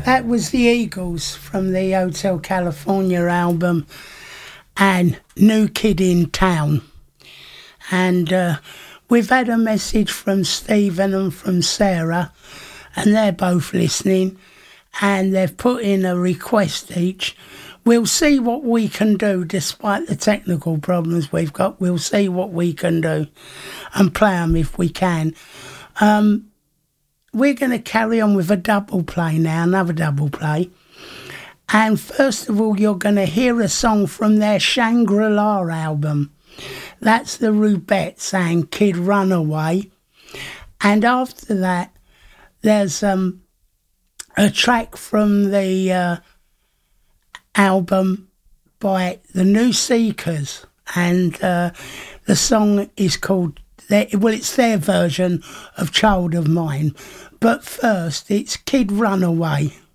That was the Eagles from the Hotel California album and New Kid in Town. And we've had a message from Stephen and from Sarah, and they're both listening, and they've put in a request each. We'll see what we can do despite the technical problems we've got. We'll see what we can do and play them if we can. We're going to carry on with a double play now, another double play. And first of all, you're going to hear a song from their Shangri-La album. That's the Rubettes and Kid Runaway. And after that, there's a track from the album by the New Seekers. And the song is called, it's their version of Child of Mine. But first, it's Kid Runaway.